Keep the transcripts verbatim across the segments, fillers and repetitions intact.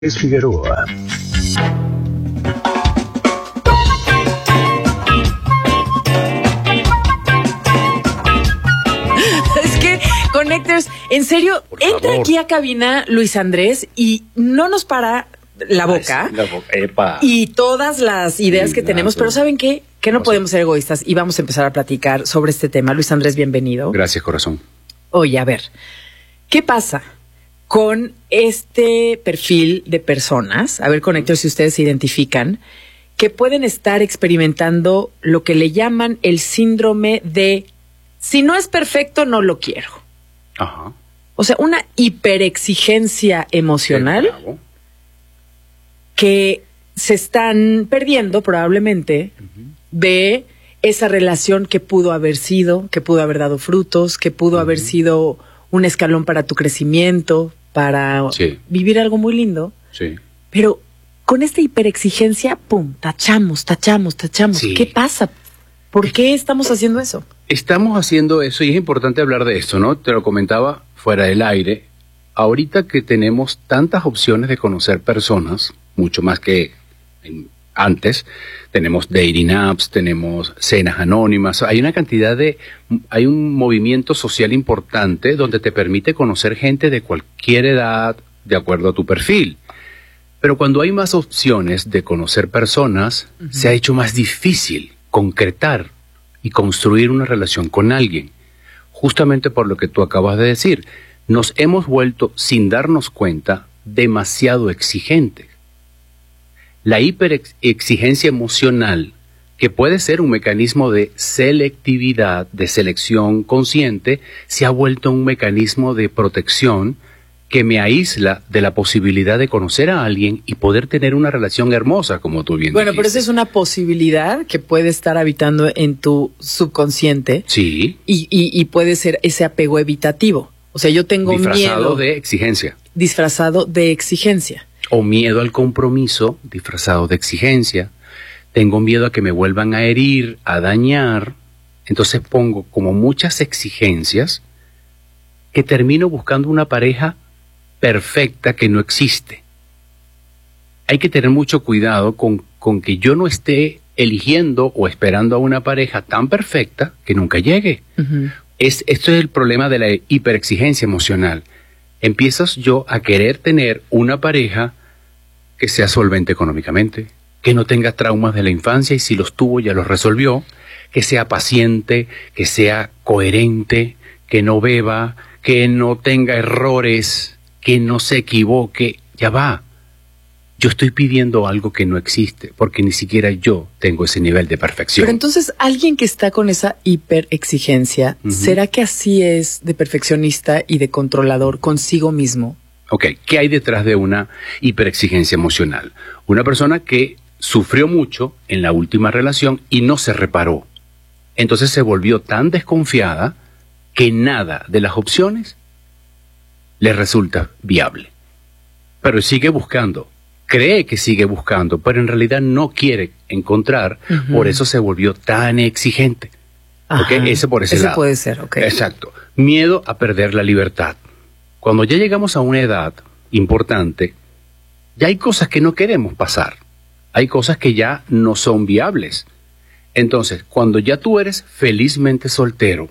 Es Figueroa. Es que, Connectors, en serio, Por entra favor. aquí a cabina Luis Andrés y no nos para la boca. La boca. Epa. Y todas las ideas Sí, que tenemos, claro. pero ¿saben qué? Que no O sea- podemos ser egoístas y vamos a empezar a platicar sobre este tema. Luis Andrés, bienvenido. Gracias, corazón. Oye, a ver, ¿qué pasa con este perfil de personas? A ver, Connectors, si ustedes se identifican, que pueden estar experimentando lo que le llaman el síndrome de si no es perfecto, no lo quiero. Ajá. O sea, una hiperexigencia emocional Bravo. que se están perdiendo probablemente de esa relación que pudo haber sido, que pudo haber dado frutos, que pudo haber sido un escalón para tu crecimiento, para Sí. vivir algo muy lindo. Sí. Pero con esta hiperexigencia, pum, tachamos, tachamos, tachamos. Sí. ¿Qué pasa? ¿Por qué estamos haciendo eso? Estamos haciendo eso y es importante hablar de esto, ¿no? Te lo comentaba fuera del aire. Ahorita que tenemos tantas opciones de conocer personas, mucho más que en- antes, tenemos dating apps, tenemos cenas anónimas, hay una cantidad de, hay un movimiento social importante donde te permite conocer gente de cualquier edad, de acuerdo a tu perfil. Pero cuando hay más opciones de conocer personas, se ha hecho más difícil concretar y construir una relación con alguien. Justamente por lo que tú acabas de decir, nos hemos vuelto, sin darnos cuenta, demasiado exigentes. La hiperexigencia emocional, que puede ser un mecanismo de selectividad, de selección consciente, se ha vuelto un mecanismo de protección que me aísla de la posibilidad de conocer a alguien y poder tener una relación hermosa, como tú bien Bueno, pero esa dijiste. es una posibilidad que puede estar habitando en tu subconsciente Sí, y, y, y puede ser ese apego evitativo. O sea, yo tengo disfrazado miedo de exigencia. disfrazado de exigencia. O miedo al compromiso, disfrazado de exigencia. Tengo miedo a que me vuelvan a herir, a dañar. Entonces pongo como muchas exigencias que termino buscando una pareja perfecta que no existe. Hay que tener mucho cuidado con, con que yo no esté eligiendo o esperando a una pareja tan perfecta que nunca llegue. Ujú. Es, esto es el problema de la hiperexigencia emocional. Empiezas yo a querer tener una pareja que sea solvente económicamente, que no tenga traumas de la infancia y si los tuvo ya los resolvió, que sea paciente, que sea coherente, que no beba, que no tenga errores, que no se equivoque. Ya va. Yo estoy pidiendo algo que no existe, porque ni siquiera yo tengo ese nivel de perfección. Pero entonces, alguien que está con esa hiperexigencia, Ujú. ¿será que así es de perfeccionista y de controlador consigo mismo? Ok, ¿qué hay detrás de una hiperexigencia emocional? Una persona que sufrió mucho en la última relación y no se reparó. Entonces se volvió tan desconfiada que nada de las opciones le resulta viable. Pero sigue buscando, cree que sigue buscando, pero en realidad no quiere encontrar, Ujú. por eso se volvió tan exigente. Ok, Ajá. ese por ese lado. puede ser, ok. Exacto. Miedo a perder la libertad. Cuando ya llegamos a una edad importante, ya hay cosas que no queremos pasar. Hay cosas que ya no son viables. Entonces, cuando ya tú eres felizmente soltero,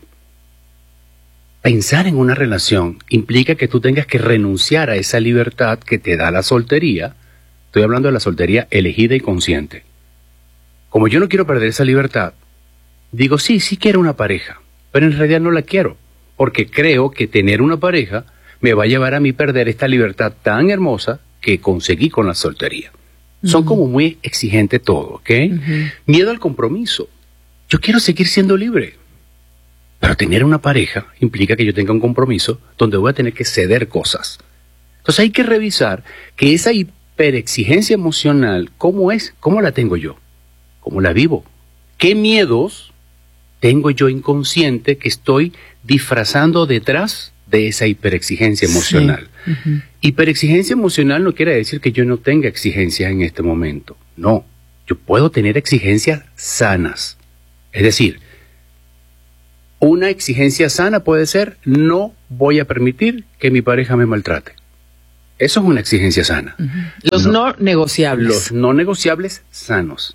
pensar en una relación implica que tú tengas que renunciar a esa libertad que te da la soltería. Estoy hablando de la soltería elegida y consciente. Como yo no quiero perder esa libertad, digo, sí, sí quiero una pareja, pero en realidad no la quiero, porque creo que tener una pareja me va a llevar a mí perder esta libertad tan hermosa que conseguí con la soltería. Son como muy exigentes todo, ¿ok? Miedo al compromiso. Yo quiero seguir siendo libre, pero tener una pareja implica que yo tenga un compromiso donde voy a tener que ceder cosas. Entonces hay que revisar que esa hiperexigencia emocional, ¿cómo es? ¿Cómo la tengo yo? ¿Cómo la vivo? ¿Qué miedos tengo yo inconsciente que estoy disfrazando detrás de esa hiperexigencia emocional? Sí. Ujú. Hiperexigencia emocional no quiere decir que yo no tenga exigencias en este momento. No, yo puedo tener exigencias sanas. Es decir, una exigencia sana puede ser, no voy a permitir que mi pareja me maltrate. Eso es una exigencia sana. Uh-huh. Los no, no negociables. Los no negociables sanos.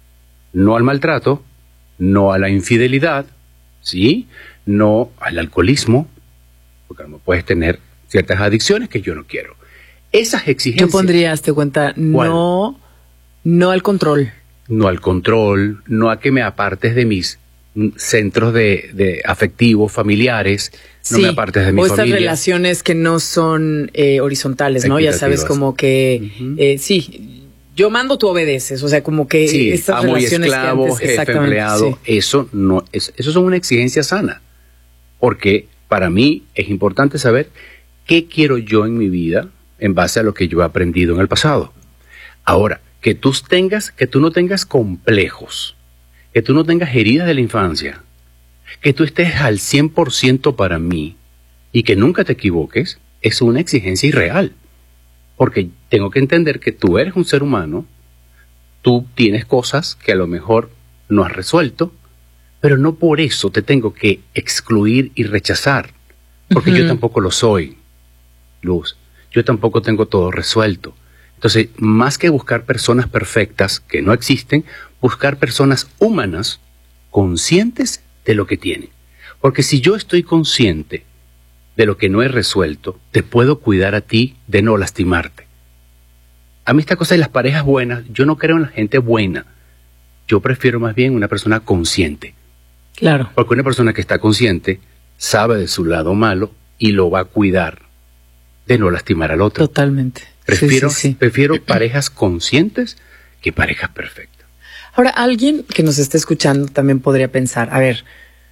No al maltrato, no a la infidelidad, ¿sí? No al alcoholismo, porque no puedes tener ciertas adicciones que yo no quiero. Esas exigencias... Yo pondría, hazte cuenta, no, no al control. No al control, no a que me apartes de mis centros de, de afectivos, familiares, no sí, me apartes de mi o familia. O estas relaciones que no son eh, horizontales, ¿no? Ya sabes, como que, uh-huh. eh, sí, yo mando, tú obedeces, o sea, como que sí, estas amo relaciones y esclavo, que antes, jefe, empleado, sí. eso no es, eso es una exigencia sana, porque para mí es importante saber qué quiero yo en mi vida en base a lo que yo he aprendido en el pasado. Ahora, que tú tengas, que tú no tengas complejos, que tú no tengas heridas de la infancia, que tú estés al cien por ciento para mí y que nunca te equivoques, es una exigencia irreal. Porque tengo que entender que tú eres un ser humano, tú tienes cosas que a lo mejor no has resuelto, pero no por eso te tengo que excluir y rechazar, porque uh-huh. yo tampoco lo soy, Luz. Yo tampoco tengo todo resuelto. Entonces, más que buscar personas perfectas que no existen, buscar personas humanas, conscientes de lo que tienen. Porque si yo estoy consciente de lo que no he resuelto, te puedo cuidar a ti de no lastimarte. A mí esta cosa de las parejas buenas, yo no creo en la gente buena. Yo prefiero más bien una persona consciente. Claro. Porque una persona que está consciente sabe de su lado malo y lo va a cuidar de no lastimar al otro. Totalmente. Prefiero, sí, sí, sí. prefiero parejas conscientes que parejas perfectas. Ahora, alguien que nos esté escuchando también podría pensar, a ver,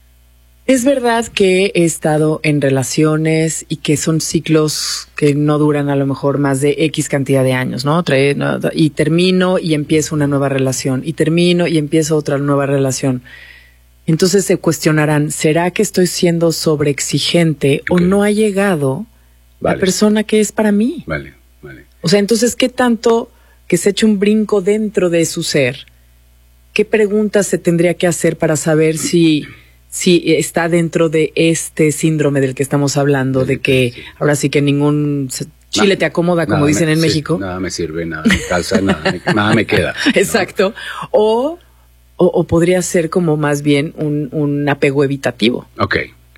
es verdad que he estado en relaciones y que son ciclos que no duran a lo mejor más de X cantidad de años, ¿no? Trae, no y termino y empiezo una nueva relación, y termino y empiezo otra nueva relación. Entonces se cuestionarán, ¿será que estoy siendo sobreexigente okay. o no ha llegado vale. la persona que es para mí? Vale, vale. O sea, entonces, ¿qué tanto que se eche un brinco dentro de su ser? ¿Qué preguntas se tendría que hacer para saber si, si está dentro de este síndrome del que estamos hablando, de que ahora sí que ningún chile te acomoda, como dicen me, en sí, México? Nada me sirve, nada me calza, nada, me, nada me queda. Exacto. ¿No? O, o, o podría ser como más bien un, un apego evitativo. Ok.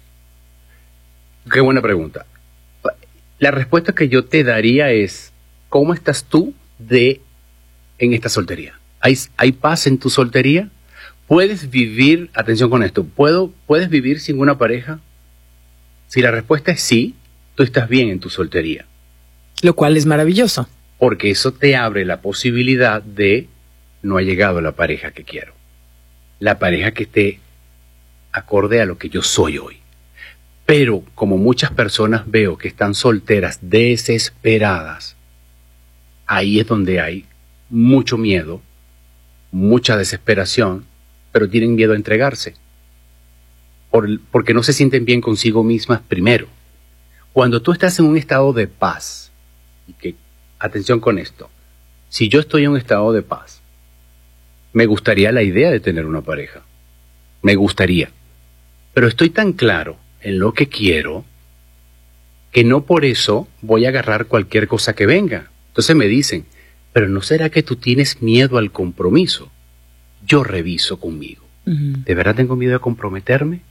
Qué buena pregunta. La respuesta que yo te daría es, ¿cómo estás tú de en esta soltería? ¿Hay, ¿Hay paz en tu soltería? ¿Puedes vivir, atención con esto, ¿puedo, ¿puedes vivir sin una pareja? Si la respuesta es sí, tú estás bien en tu soltería. Lo cual es maravilloso. Porque eso te abre la posibilidad de no ha llegado la pareja que quiero. La pareja que esté acorde a lo que yo soy hoy. Pero como muchas personas veo que están solteras desesperadas, ahí es donde hay mucho miedo, mucha desesperación, pero tienen miedo a entregarse, por, porque no se sienten bien consigo mismas primero. Cuando tú estás en un estado de paz, y que, atención con esto, si yo estoy en un estado de paz, me gustaría la idea de tener una pareja, me gustaría, pero estoy tan claro en lo que quiero, que no por eso voy a agarrar cualquier cosa que venga. Entonces me dicen, pero ¿no será que tú tienes miedo al compromiso? Yo reviso conmigo. Uh-huh. ¿De verdad tengo miedo a comprometerme?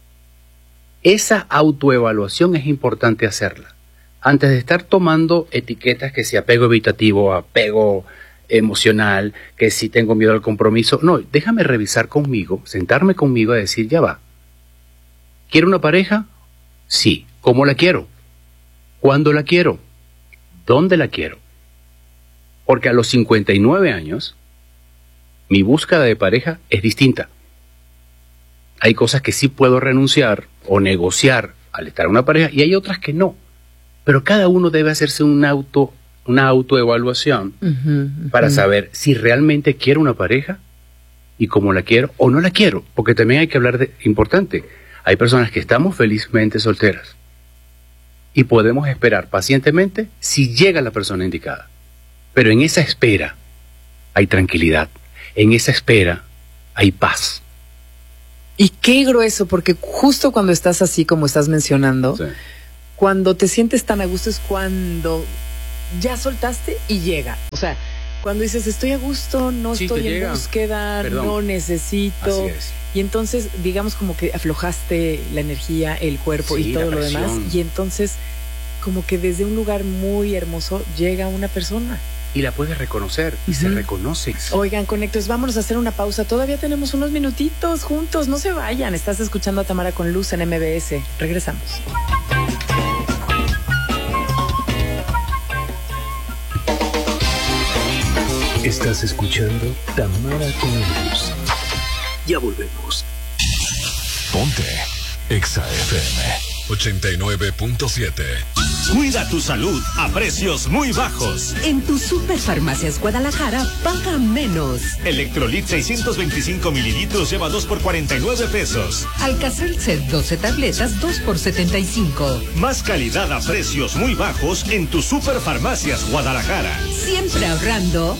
Esa autoevaluación es importante hacerla. Antes de estar tomando etiquetas que si apego evitativo, apego emocional, que si tengo miedo al compromiso. No, déjame revisar conmigo, sentarme conmigo a decir, ya va. ¿Quiero una pareja? Sí. ¿Cómo la quiero? ¿Cuándo la quiero? ¿Dónde la quiero? Porque a los cincuenta y nueve años, mi búsqueda de pareja es distinta. Hay cosas que sí puedo renunciar o negociar al estar en una pareja y hay otras que no. Pero cada uno debe hacerse un auto, una autoevaluación uh-huh, uh-huh. para saber si realmente quiero una pareja y cómo la quiero o no la quiero. Porque también hay que hablar de, importante, hay personas que estamos felizmente solteras y podemos esperar pacientemente si llega la persona indicada. Pero en esa espera hay tranquilidad, en esa espera hay paz. Y qué grueso, porque justo cuando estás así como estás mencionando, sí. cuando te sientes tan a gusto es cuando ya soltaste y llega. O sea, cuando dices estoy a gusto, no Sí, estoy te en llega. búsqueda, Perdón. no necesito. Así es. Y entonces, digamos como que aflojaste la energía, el cuerpo Sí, y todo la lo demás. presión. Y entonces, como que desde un lugar muy hermoso llega una persona. Y la puedes reconocer, y se Ujú. reconoce. Oigan, conectos, vámonos a hacer una pausa. Todavía tenemos unos minutitos juntos, no se vayan. Estás escuchando a Tamara con Luz en M B S. Regresamos. Estás escuchando Tamara con Luz. Ya volvemos. Ponte Exa F M ochenta y nueve punto siete. Cuida tu salud a precios muy bajos. En tu Superfarmacias Guadalajara, paga menos. Electrolit seiscientos veinticinco mililitros lleva dos por cuarenta y nueve pesos. Alka-Seltzer doce tabletas, dos por setenta y cinco. Más calidad a precios muy bajos en tu Superfarmacias Guadalajara. Siempre ahorrando.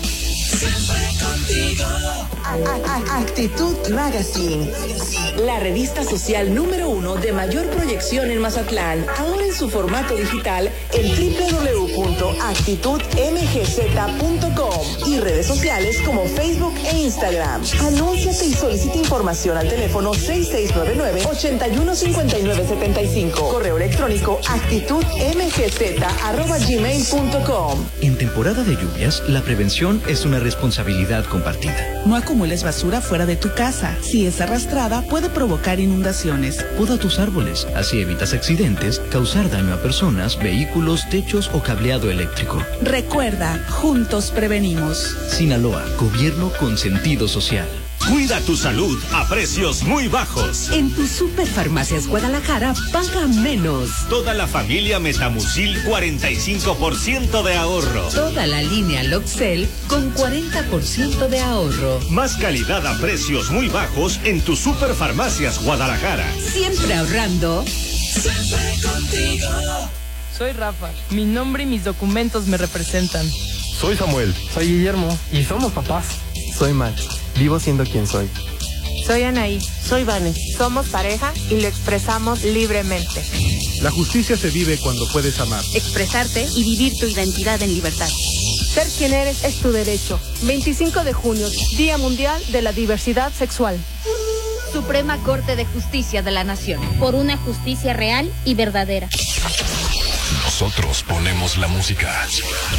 Actitud Magazine, la revista social número uno de mayor proyección en Mazatlán, ahora en su formato digital en doble u doble u doble u punto actitud m g z punto com y redes sociales como Facebook e Instagram. Anúnciate y solicita información al teléfono seis seis nueve nueve, ocho uno cinco nueve siete cinco. Correo electrónico actitud m g z arroba gmail punto com. En temporada de lluvias, la prevención es una responsabilidad compartida. No acumules basura fuera de tu casa. Si es arrastrada, puede provocar inundaciones. Poda tus árboles, así evitas accidentes, causar daño a personas, vehículos, techos o cableado eléctrico. Recuerda, juntos prevenimos. Sinaloa, gobierno con sentido social. Cuida tu salud a precios muy bajos. En tu Superfarmacias Guadalajara, paga menos. Toda la familia Metamucil, cuarenta y cinco por ciento de ahorro. Toda la línea Loxel con cuarenta por ciento de ahorro. Más calidad a precios muy bajos en tu Superfarmacias Guadalajara. Siempre ahorrando. Siempre contigo. Soy Rafa. Mi nombre y mis documentos me representan. Soy Samuel. Soy Guillermo. Y somos papás. Soy Max. Vivo siendo quien soy. Soy Anaí. Soy Vane. Somos pareja y lo expresamos libremente. La justicia se vive cuando puedes amar, expresarte y vivir tu identidad en libertad. Ser quien eres es tu derecho. veinticinco de junio, Día Mundial de la Diversidad Sexual. Suprema Corte de Justicia de la Nación. Por una justicia real y verdadera. Nosotros ponemos la música.